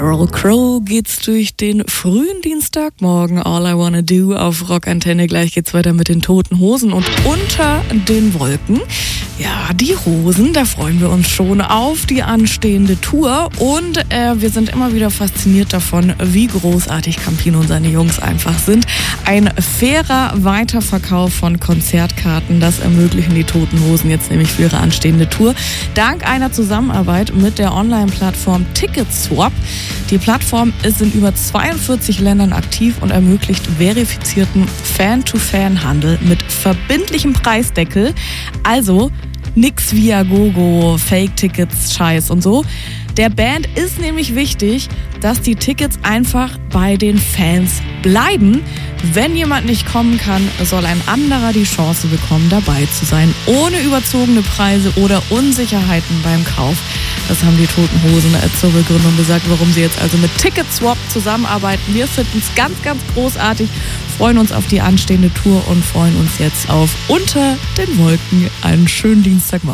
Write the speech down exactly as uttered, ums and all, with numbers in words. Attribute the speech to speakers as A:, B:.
A: Sheryl Crow geht's durch den frühen Dienstagmorgen. All I Wanna Do auf Rockantenne. Gleich geht's weiter mit den Toten Hosen und Unter den Wolken. Ja, die Hosen, da freuen wir uns schon auf die anstehende Tour. Und äh, wir sind immer wieder fasziniert davon, wie großartig Campino und seine Jungs einfach sind. Ein fairer Weiterverkauf von Konzertkarten, das ermöglichen die Toten Hosen jetzt nämlich für ihre anstehende Tour. Dank einer Zusammenarbeit mit der Online-Plattform Ticketswap. Die Plattform ist in über zweiundvierzig Ländern aktiv und ermöglicht verifizierten Fan-to-Fan-Handel mit verbindlichem Preisdeckel. Also nix Viagogo, Fake-Tickets, Scheiß und so. Der Band ist nämlich wichtig, dass die Tickets einfach bei den Fans bleiben. Wenn jemand nicht kommen kann, soll ein anderer die Chance bekommen, dabei zu sein, ohne überzogene Preise oder Unsicherheiten beim Kauf. Das haben die Toten Hosen zur Begründung gesagt, warum sie jetzt also mit Ticketswap zusammenarbeiten. Wir finden es ganz, ganz großartig, freuen uns auf die anstehende Tour und freuen uns jetzt auf Unter den Wolken. Einen schönen Dienstagmorgen.